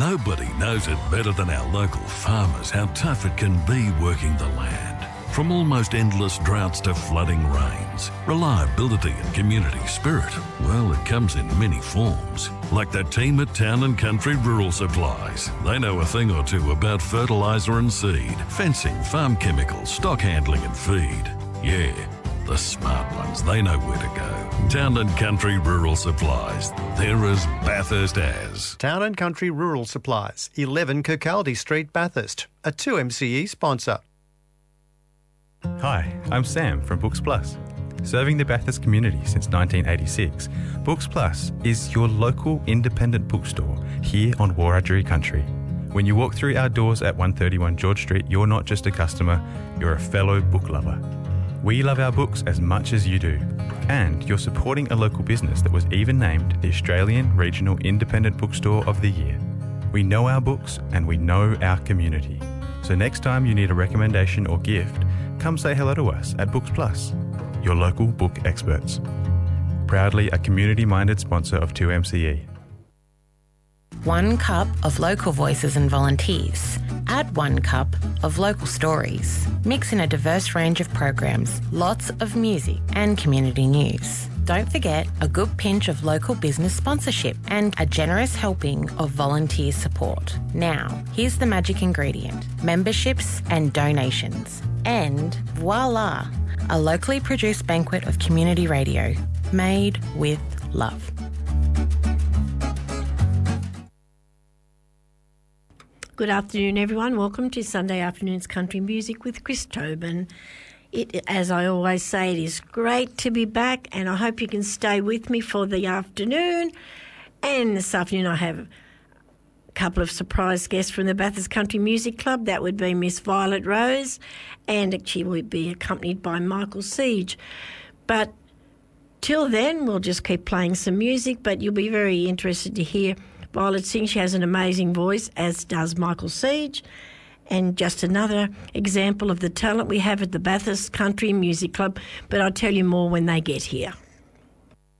Nobody knows it better than our local farmers how tough it can be working the land. From almost endless droughts to flooding rains, reliability and community spirit, well, it comes in many forms. Like that team at Town and Country Rural Supplies. They know a thing or two about fertiliser and seed, fencing, farm chemicals, stock handling and feed. Yeah, the smart ones, they know where to go. Town and Country Rural Supplies. They're as Bathurst as. Town and Country Rural Supplies, 11 Kirkcaldy Street, Bathurst. A 2MCE sponsor. Hi, I'm Sam from Books Plus. Serving the Bathurst community since 1986, Books Plus is your local independent bookstore here on Wiradjuri country. When you walk through our doors at 131 George Street, you're not just a customer, you're a fellow book lover. We love our books as much as you do. And you're supporting a local business that was even named the Australian Regional Independent Bookstore of the Year. We know our books and we know our community. So next time you need a recommendation or gift, come say hello to us at Books Plus, your local book experts. Proudly a community-minded sponsor of 2MCE. 1 cup of local voices and volunteers. Add 1 cup of local stories. Mix in a diverse range of programs, lots of music and community news. Don't forget a good pinch of local business sponsorship and a generous helping of volunteer support. Now, here's the magic ingredient: memberships and donations. And voila, a locally produced banquet of community radio made with love. Good afternoon, everyone. Welcome to Sunday Afternoon's Country Music with Chris Tobin. As I always say, it is great to be back, and I hope you can stay with me for the afternoon. And this afternoon I have a couple of surprise guests from the Bathurst Country Music Club. That would be Miss Violet Rose, and she will be accompanied by Michael Siege. But till then, we'll just keep playing some music, but you'll be very interested to hear Violet sing. She has an amazing voice, as does Michael Siege. And just another example of the talent we have at the Bathurst Country Music Club. But I'll tell you more when they get here.